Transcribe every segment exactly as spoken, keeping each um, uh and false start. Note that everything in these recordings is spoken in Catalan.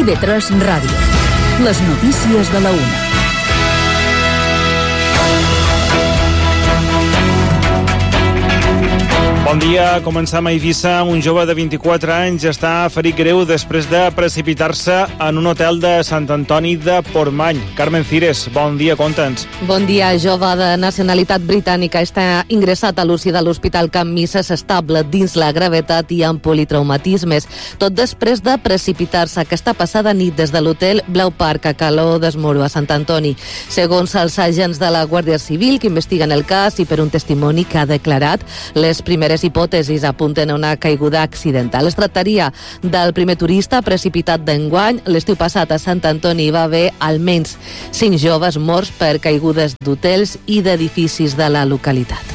I V tres Ràdio. Les notícies de la una. Bon dia. Comencem a Eivissa. Un jove de vint-i-quatre anys està ferit greu després de precipitar-se en un hotel de Sant Antoni de Portmany. Carmen Cires, bon dia, conta'ns. Bon dia. Jove de nacionalitat britànica està ingressat a l'U C I de l'Hospital Can Misses, estable dins la gravetat i amb politraumatismes. Tot després de precipitar-se aquesta passada nit des de l'hotel Blau Park a Caló d'Esmoro, a Sant Antoni. Segons els agents de la Guàrdia Civil que investiguen el cas i per un testimoni que ha declarat, les primeres hipòtesis apunten a una caiguda accidental. Es tractaria del primer turista precipitat d'enguany. L'estiu passat a Sant Antoni hi va haver almenys cinc joves morts per caigudes d'hotels i d'edificis de la localitat.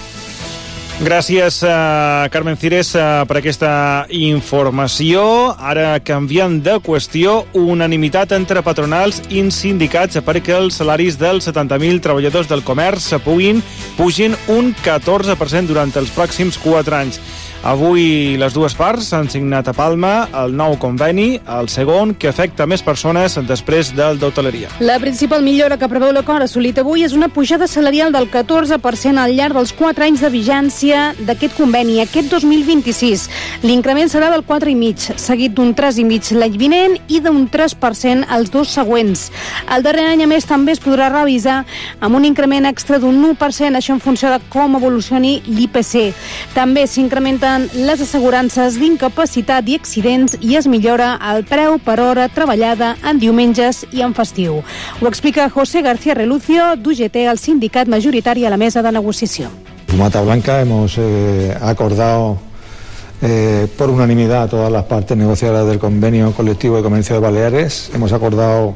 Gràcies, uh, Carmen Cires, uh, per aquesta informació. Ara, canviant de qüestió, unanimitat entre patronals i sindicats perquè els salaris dels setanta mil treballadors del comerç puguin pugin un catorze per cent durant els pròxims quatre anys. Avui les dues parts han signat a Palma el nou conveni, el segon, que afecta més persones després del d'hoteleria. La principal millora que preveu l'acord assolit avui és una pujada salarial del catorze per cent al llarg dels quatre anys de vigència d'aquest conveni, aquest dos mil vint-i-sis. L'increment serà del quatre coma cinc, seguit d'un tres coma cinc l'any vinent i d'un tres per cent els dos següents. El darrer any, a més, també es podrà revisar amb un increment extra d'un u per cent, això en funció de com evolucioni l'I P C. També s'incrementa les assegurances d'incapacitat i accidents i es millora el preu per hora treballada en diumenges i en festiu. Ho explica José García Relucio, d'U G T, el sindicat majoritari a la mesa de negociació. Como Mata Blanca hemos eh, acordado eh, por unanimidad todas las partes negociadoras del convenio colectivo de comercio de Baleares. Hemos acordado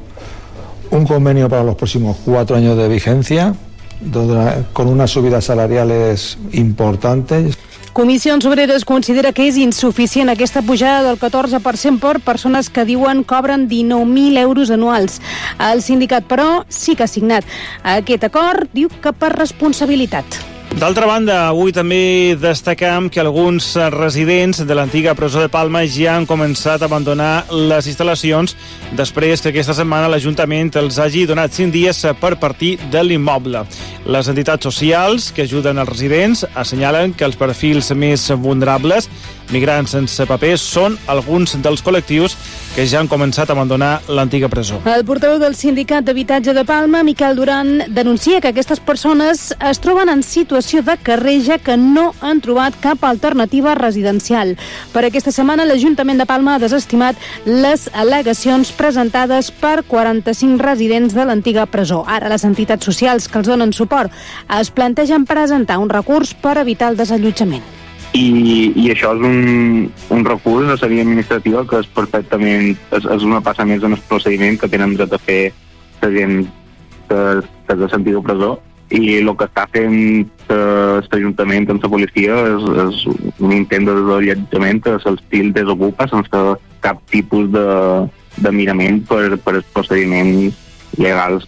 un convenio para los próximos cuatro años de vigencia, donde, con unas subidas salariales importantes. Comissions Obreres considera que és insuficient aquesta pujada del catorze per cent per persones que diuen cobren dinou mil euros anuals. El sindicat, però, sí que ha signat aquest acord, diu que per responsabilitat. D'altra banda, avui també destacam que alguns residents de l'antiga presó de Palma ja han començat a abandonar les instal·lacions després que aquesta setmana l'Ajuntament els hagi donat cinc dies per partir de l'immoble. Les entitats socials que ajuden els residents assenyalen que els perfils més vulnerables, migrants sense papers, són alguns dels col·lectius que ja han començat a abandonar l'antiga presó. El portaveu del Sindicat d'Habitatge de Palma, Miquel Duran, denuncia que aquestes persones es troben en situació de carrer ja que no han trobat cap alternativa residencial. Per aquesta setmana, l'Ajuntament de Palma ha desestimat les al·legacions presentades per quaranta-cinc residents de l'antiga presó. Ara, les entitats socials que els donen suport es plantegen presentar un recurs per evitar el desallotjament. I, i això és un, un recurs de via administrativa que és perfectament és, és una passa més en el procediment que tenen dret a fer la gent que, que és de l'antiga presó, i el que està fent l'Ajuntament amb la policia és, és un intent de desallotjament a l'estil desocupa sense cap tipus de, de mirament per, per els procediments legals.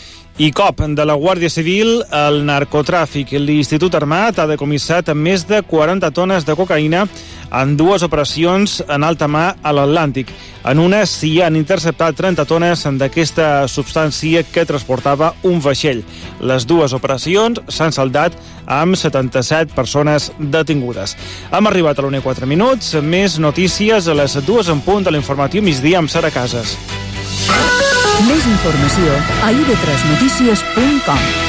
I cop de la Guàrdia Civil al narcotràfic. L'Institut Armat ha decomissat més de quaranta tones de cocaïna en dues operacions en alta mar a l'Atlàntic. En una s'hi han interceptat trenta tones d'aquesta substància que transportava un vaixell. Les dues operacions s'han saldat amb setanta-set persones detingudes. Hem arribat a l'una i quatre minuts. Més notícies a les dues en punt de l'informatiu migdia amb Sara Casas. Més informació a i ve tres notícies punt com.